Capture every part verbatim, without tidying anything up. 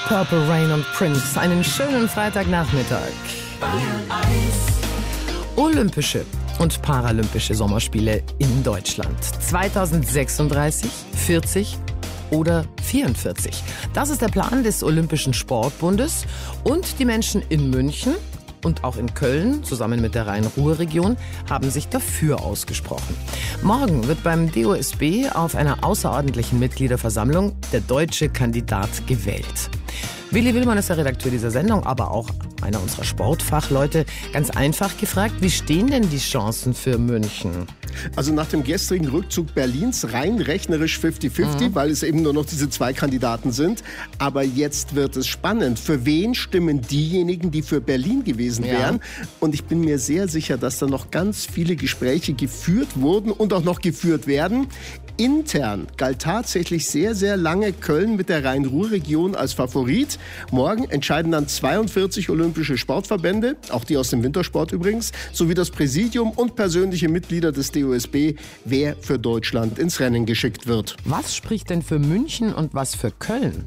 Purple Rain und Prince. Einen schönen Freitagnachmittag. Olympische und Paralympische Sommerspiele in Deutschland. zweitausendsechsunddreißig, vierzig oder vierundvierzig. Das ist der Plan des Olympischen Sportbundes. Und die Menschen in München und auch in Köln, zusammen mit der Rhein-Ruhr-Region, haben sich dafür ausgesprochen. Morgen wird beim D O S B auf einer außerordentlichen Mitgliederversammlung der deutsche Kandidat gewählt. Willi Willmann ist der Redakteur dieser Sendung, aber auch einer unserer Sportfachleute. Ganz einfach gefragt, wie stehen denn die Chancen für München? Also nach dem gestrigen Rückzug Berlins rein rechnerisch fünfzig fünfzig, mhm. weil es eben nur noch diese zwei Kandidaten sind. Aber jetzt wird es spannend. Für wen stimmen diejenigen, die für Berlin gewesen wären? Ja. Und ich bin mir sehr sicher, dass da noch ganz viele Gespräche geführt wurden und auch noch geführt werden. Intern galt tatsächlich sehr, sehr lange Köln mit der Rhein-Ruhr-Region als Favorit. Morgen entscheiden dann zweiundvierzig olympische Sportverbände, auch die aus dem Wintersport übrigens, sowie das Präsidium und persönliche Mitglieder des D O S B, wer für Deutschland ins Rennen geschickt wird. Was spricht denn für München und was für Köln?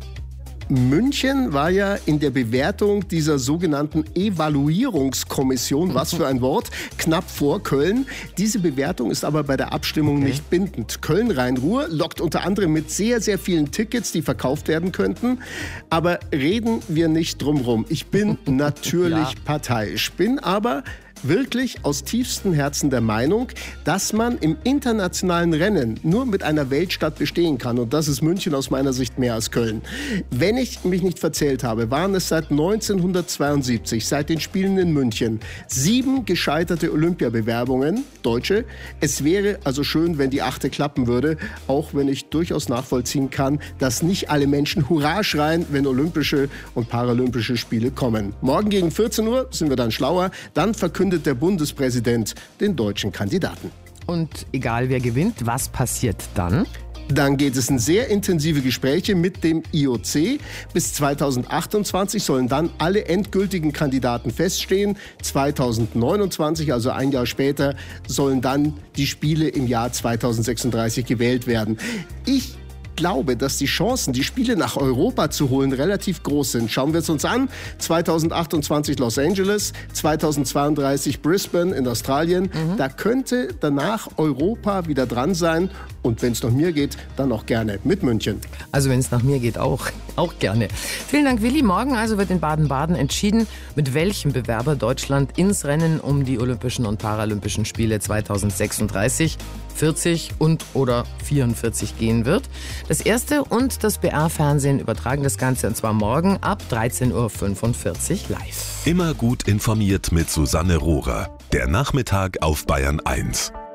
München war ja in der Bewertung dieser sogenannten Evaluierungskommission, was für ein Wort, knapp vor Köln. Diese Bewertung ist aber bei der Abstimmung okay. nicht bindend. Köln-Rhein-Ruhr lockt unter anderem mit sehr, sehr vielen Tickets, die verkauft werden könnten. Aber reden wir nicht drumrum. Ich bin natürlich ja. parteiisch, bin aber wirklich aus tiefstem Herzen der Meinung, dass man im internationalen Rennen nur mit einer Weltstadt bestehen kann. Und das ist München aus meiner Sicht mehr als Köln. Wenn ich mich nicht verzählt habe, waren es seit neunzehnhundertzweiundsiebzig, seit den Spielen in München, sieben gescheiterte Olympiabewerbungen, deutsche. Es wäre also schön, wenn die achte klappen würde, auch wenn ich durchaus nachvollziehen kann, dass nicht alle Menschen Hurra schreien, wenn Olympische und Paralympische Spiele kommen. Morgen gegen vierzehn Uhr sind wir dann schlauer. Dann verkündet der Bundespräsident den deutschen Kandidaten. Und egal wer gewinnt, was passiert dann? Dann geht es in sehr intensive Gespräche mit dem I O C. Bis zweitausendachtundzwanzig sollen dann alle endgültigen Kandidaten feststehen. zweitausendneunundzwanzig, also ein Jahr später, sollen dann die Spiele im Jahr zweitausendsechsunddreißig gewählt werden. Ich Ich glaube, dass die Chancen, die Spiele nach Europa zu holen, relativ groß sind. Schauen wir es uns an. zweitausendachtundzwanzig Los Angeles, zweitausendzweiunddreißig Brisbane in Australien. Mhm. Da könnte danach Europa wieder dran sein. Und wenn es nach mir geht, dann auch gerne mit München. Also wenn es nach mir geht, auch, auch gerne. Vielen Dank, Willi. Morgen also wird in Baden-Baden entschieden, mit welchem Bewerber Deutschland ins Rennen um die Olympischen und Paralympischen Spiele zweitausendsechsunddreißig, vierzig und oder vierundvierzig gehen wird. Das Erste und das B R-Fernsehen übertragen das Ganze, und zwar morgen ab dreizehn Uhr fünfundvierzig live. Immer gut informiert mit Susanne Rohrer. Der Nachmittag auf Bayern eins.